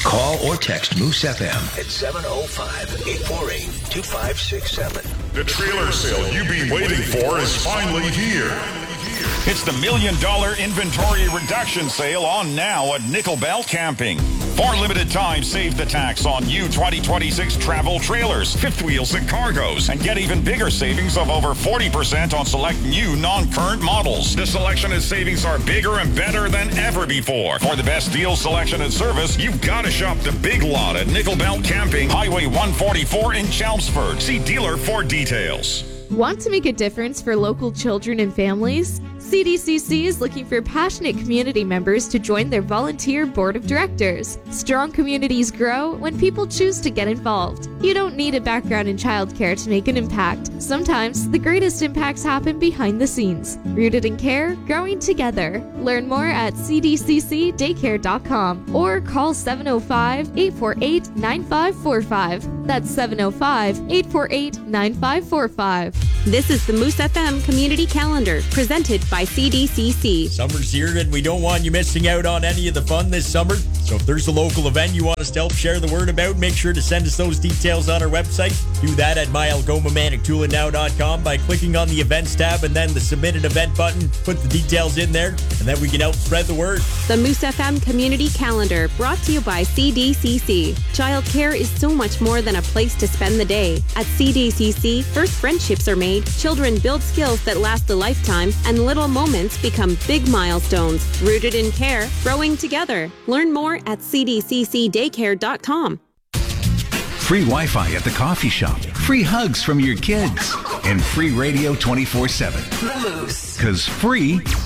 Call or text Moose FM at 705-848-2567. The trailer sale you've been waiting for is finally here. It's the $1 million inventory reduction sale on now at Nickel Belt Camping. For limited time, save the tax on new 2026 travel trailers, fifth wheels, and cargoes, and get even bigger savings of over 40% on select new non-current models. The selection and savings are bigger and better than ever before. For the best deal, selection, and service, you've got to shop the big lot at Nickel Belt Camping, Highway 144 in Chelmsford. See dealer for details. Want to make a difference for local children and families? CDCC is looking for passionate community members to join their volunteer board of directors. Strong communities grow when people choose to get involved. You don't need a background in childcare to make an impact. Sometimes the greatest impacts happen behind the scenes. Rooted in care, growing together. Learn more at cdccdaycare.com or call 705-848-9545. That's 705-848-9545. This is the Moose FM Community Calendar, presented by CDCC. Summer's here and we don't want you missing out on any of the fun this summer. So if there's a local event you want us to help share the word about, make sure to send us those details on our website. Do that at myalgomamanictulanow.com by clicking on the events tab and then the submit an event button. Put the details in there and then we can help spread the word. The Moose FM Community Calendar, brought to you by CDCC. Childcare is so much more than a place to spend the day. At CDCC, first friendships are made, children build skills that last a lifetime, and little moments become big milestones. Rooted in care, growing together. Learn more at cdccdaycare.com. Free Wi-Fi at the coffee shop, free hugs from your kids, and free radio 24/7. The Moose. Because free